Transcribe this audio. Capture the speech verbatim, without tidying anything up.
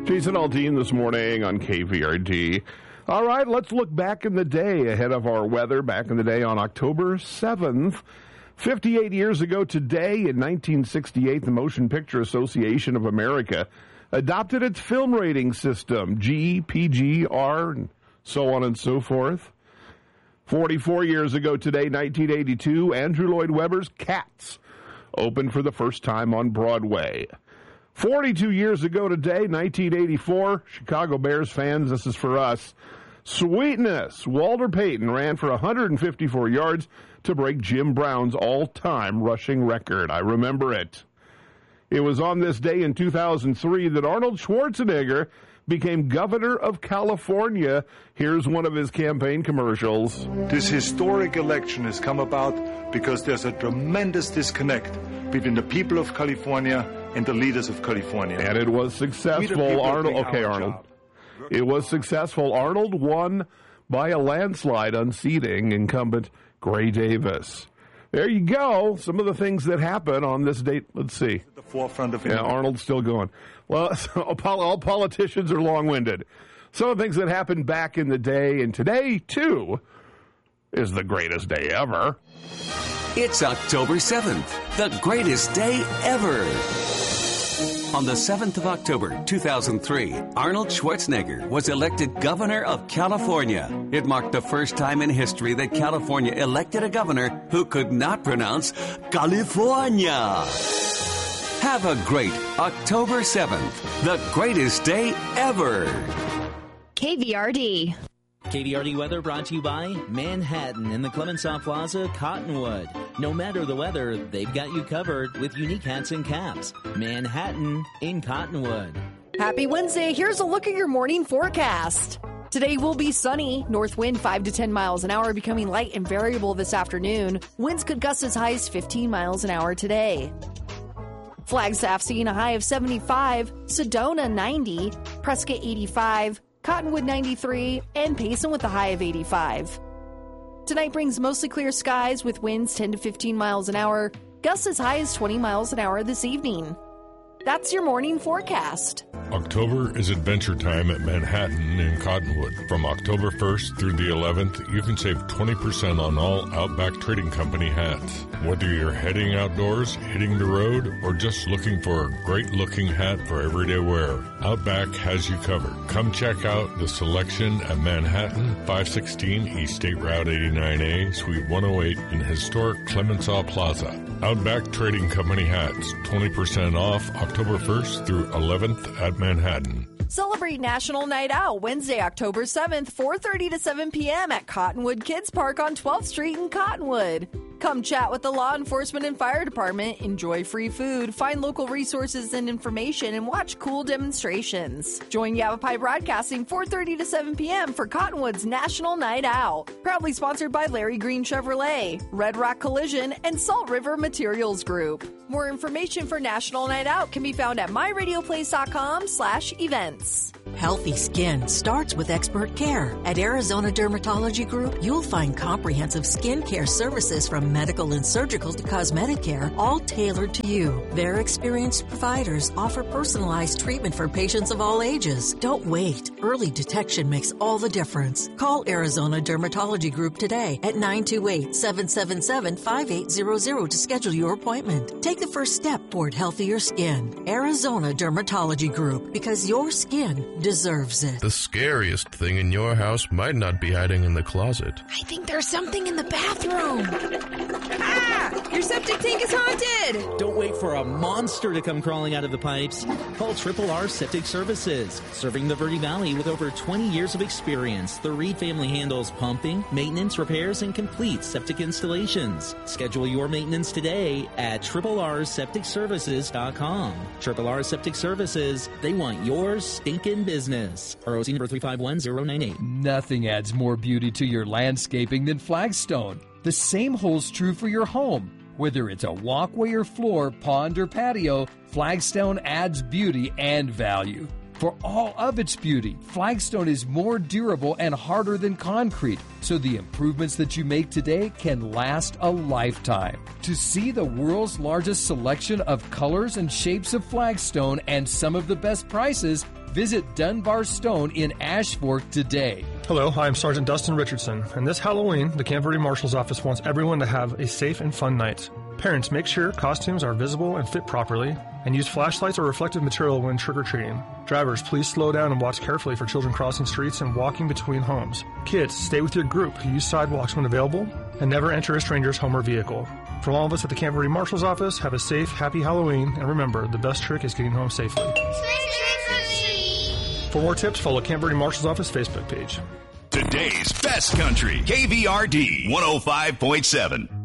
Jason Aldean this morning on K V R D. All right, let's look back in the day ahead of our weather. Back in the day on October seventh, fifty-eight years ago today in nineteen sixty-eight, the Motion Picture Association of America adopted its film rating system, G, P G, R, and so on and so forth. forty-four years ago today, nineteen eighty-two, Andrew Lloyd Webber's Cats opened for the first time on Broadway. forty-two years ago today, nineteen eighty-four, Chicago Bears fans, this is for us. Sweetness. Walter Payton ran for one hundred fifty-four yards to break Jim Brown's all-time rushing record. I remember it. It was on this day in two thousand three that Arnold Schwarzenegger became governor of California. Here's one of his campaign commercials. This historic election has come about because there's a tremendous disconnect between the people of California and the leaders of California. And it was successful. Arnold, okay, Arnold. It was successful. Arnold won by a landslide, unseating incumbent Gray Davis. There you go. Some of the things that happen on this date. Let's see. At the forefront of yeah, Arnold's still going. Well, so all politicians are long-winded. Some of the things that happened back in the day, and today, too, is the greatest day ever. It's October seventh, the greatest day ever. On the seventh of October, two thousand three, Arnold Schwarzenegger was elected governor of California. It marked the first time in history that California elected a governor who could not pronounce California. Have a great October seventh, the greatest day ever. K V R D. K V R D weather brought to you by Manhattan in the Clemenceau Plaza, Cottonwood. No matter the weather, they've got you covered with unique hats and caps. Manhattan in Cottonwood. Happy Wednesday. Here's a look at your morning forecast. Today will be sunny. North wind five to ten miles an hour, becoming light and variable this afternoon. Winds could gust as high as fifteen miles an hour today. Flagstaff seeing a high of seventy-five, Sedona ninety, Prescott eighty-five, Cottonwood ninety-three, and Payson with a high of eighty-five. Tonight brings mostly clear skies with winds ten to fifteen miles an hour, gusts as high as twenty miles an hour this evening. That's your morning forecast. October is adventure time at Manhattan in Cottonwood. From October first through the eleventh, you can save twenty percent on all Outback Trading Company hats. Whether you're heading outdoors, hitting the road, or just looking for a great-looking hat for everyday wear, Outback has you covered. Come check out the selection at Manhattan, five sixteen East State Route eighty-nine A, Suite one oh eight in historic Clemenceau Plaza. Outback Trading Company hats, twenty percent off October first through eleventh at Manhattan. Celebrate National Night Out Wednesday, October seventh, four thirty to seven p.m. at Cottonwood Kids Park on twelfth Street in Cottonwood. Come chat with the law enforcement and fire department, enjoy free food, find local resources and information, and watch cool demonstrations. Join Yavapai Broadcasting four thirty to seven p.m. for Cottonwood's National Night Out. Proudly sponsored by Larry Green Chevrolet, Red Rock Collision, and Salt River Materials Group. More information for National Night Out can be found at myradioplace.com slash events. Healthy skin starts with expert care. At Arizona Dermatology Group, you'll find comprehensive skin care services from medical and surgical to cosmetic care, all tailored to you. Their experienced providers offer personalized treatment for patients of all ages. Don't wait. Early detection makes all the difference. Call Arizona Dermatology Group today at nine two eight, seven seven seven, five eight zero zero to schedule your appointment. Take the first step toward healthier skin. Arizona Dermatology Group, because your skin deserves it. The scariest thing in your house might not be hiding in the closet. I think there's something in the bathroom. Ah! Your septic tank is haunted! Don't wait for a monster to come crawling out of the pipes. Call Triple R Septic Services. Serving the Verde Valley with over twenty years of experience, the Reed family handles pumping, maintenance, repairs, and complete septic installations. Schedule your maintenance today at triple R septic services dot com. Triple R Septic Services, they want your stinking business. R O C number three five one zero nine eight. Nothing adds more beauty to your landscaping than Flagstone. The same holds true for your home. Whether it's a walkway or floor, pond or patio, Flagstone adds beauty and value. For all of its beauty, Flagstone is more durable and harder than concrete, so the improvements that you make today can last a lifetime. To see the world's largest selection of colors and shapes of Flagstone and some of the best prices, Visit Dunbar Stone in Ashfork today. Hello, I'm Sergeant Dustin Richardson, and this Halloween, the Camp Verde Marshal's Office wants everyone to have a safe and fun night. Parents, make sure costumes are visible and fit properly, and use flashlights or reflective material when trick-or-treating. Drivers, please slow down and watch carefully for children crossing streets and walking between homes. Kids, stay with your group, use sidewalks when available, and never enter a stranger's home or vehicle. From all of us at the Camp Verde Marshal's Office, have a safe, happy Halloween, and remember, the best trick is getting home safely. For more tips, follow Camp Verde Marshal's Office Facebook page. Today's best country, K V R D one oh five point seven.